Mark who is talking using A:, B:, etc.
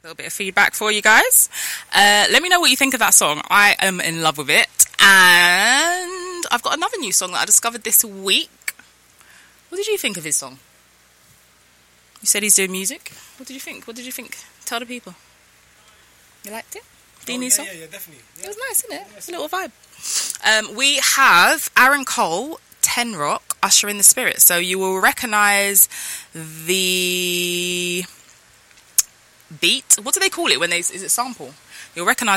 A: little bit of feedback for you guys. Let me know what you think of that song. I am in love with it. And I've got another new song that I discovered this week. What did you think of his song? You said he's doing music. What did you think? Tell the people. You liked it? Deanie's song?
B: Yeah, definitely. Yeah.
A: It was nice, isn't it? It's a little vibe. We have Aaron Cole, 10 Rock, Usher in the Spirit. So you will recognise the beat. What do they call it when is it sample? You'll recognise